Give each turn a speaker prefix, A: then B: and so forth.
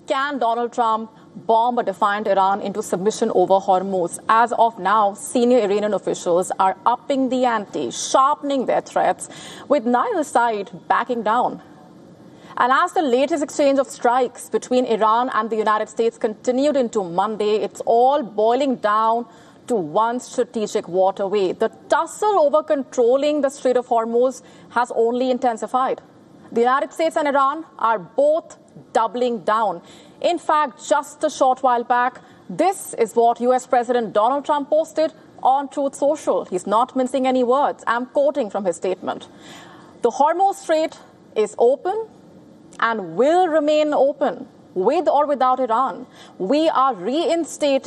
A: Can Donald Trump bomb a defiant Iran into submission over Hormuz? As of now, senior Iranian officials are upping the ante, sharpening their threats, with neither side backing down. And as the latest exchange of strikes between Iran and the United States continued into Monday, it's all boiling down to one strategic waterway. The tussle over controlling the Strait of Hormuz has only intensified. The United States and Iran are both doubling down. In fact, just a short while back, this is what U.S. President Donald Trump posted on Truth Social. He's not mincing any words. I'm quoting from his statement. The Hormuz Strait is open and will remain open, with or without Iran. We are reinstating